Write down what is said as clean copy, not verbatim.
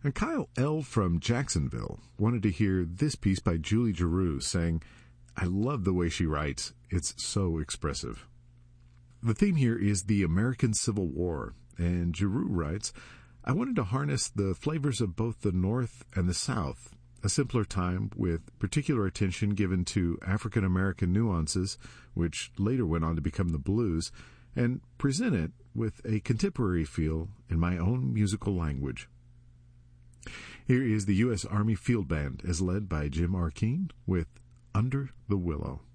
And Kyle L. from Jacksonville wanted to hear this piece by Julie Giroux, saying, I love the way she writes. It's so expressive. The theme here is the American Civil War, and Giroux writes, I wanted to harness the flavors of both the North and the South, a simpler time with particular attention given to African American nuances, which later went on to become the blues, and present it with a contemporary feel in my own musical language. Here is the U.S. Army Field Band as led by Jim Arkeen with Under the Willow.